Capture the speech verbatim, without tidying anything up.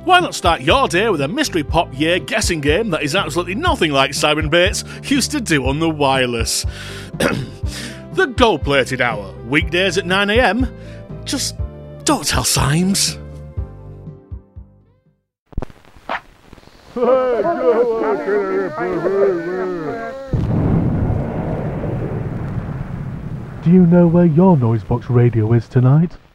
Why not start your day with a mystery pop year guessing game that is absolutely nothing like Simon Bates used to do on the wireless? The Gold-Plated Hour, weekdays at nine a m. Just don't tell Symes. Do you know where your Noisebox radio is tonight?